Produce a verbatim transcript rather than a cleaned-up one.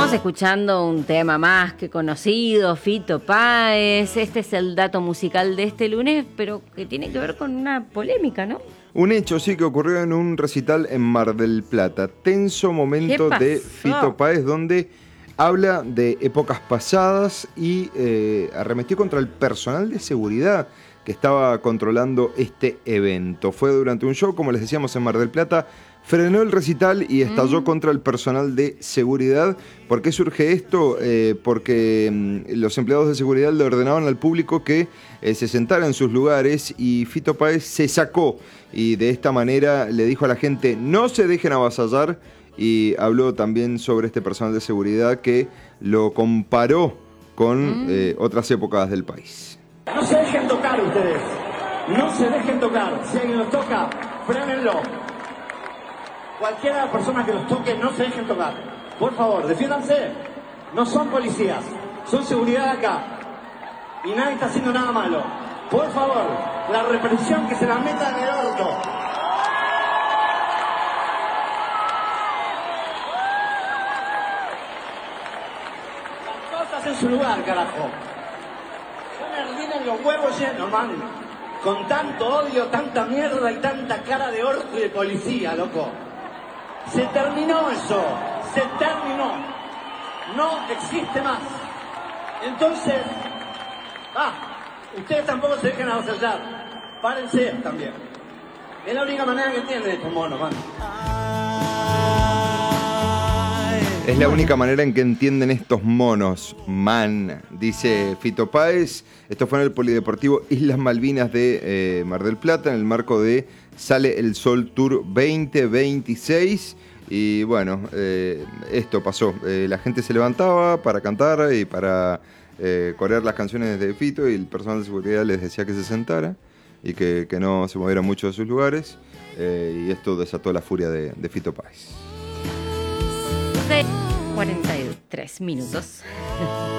Estamos escuchando un tema más que conocido, Fito Páez. Este es el dato musical de este lunes, pero que tiene que ver con una polémica, ¿no? Un hecho, sí, que ocurrió en un recital en Mar del Plata. Tenso momento de Fito Páez, donde habla de épocas pasadas y eh, arremetió contra el personal de seguridad que estaba controlando este evento. Fue durante un show, como les decíamos, en Mar del Plata. Frenó el recital y estalló mm. contra el personal de seguridad. ¿Por qué surge esto? Eh, porque mm, los empleados de seguridad le ordenaban al público que eh, se sentara en sus lugares y Fito Páez se sacó y de esta manera le dijo a la gente no se dejen avasallar, y habló también sobre este personal de seguridad que lo comparó con mm. eh, otras épocas del país. No se dejen tocar ustedes, no se dejen tocar. Si alguien los toca, frénenlo. Cualquiera de las personas que los toque, no se dejen tocar. Por favor, defiéndanse. No son policías, son seguridad acá. Y nadie está haciendo nada malo. Por favor, la represión que se la meta en el orto. Las cosas en su lugar, carajo. Tienen los huevos llenos, man. Con tanto odio, tanta mierda y tanta cara de orto y de policía, loco. Se terminó eso, se terminó. No existe más. Entonces, ah, ustedes tampoco se dejen avasallar. Párense también. Es la única manera que entienden estos monos, man. Es la única manera en que entienden estos monos, man, dice Fito Páez. Esto fue en el Polideportivo Islas Malvinas de eh, Mar del Plata, en el marco de Sale el Sol Tour veinte veintiséis. Y bueno, eh, esto pasó. Eh, la gente se levantaba para cantar y para eh, corear las canciones de Fito, y el personal de seguridad les decía que se sentara y que, que no se moviera mucho de sus lugares. Eh, y esto desató la furia de, de Fito Páez. cuarenta y tres minutos.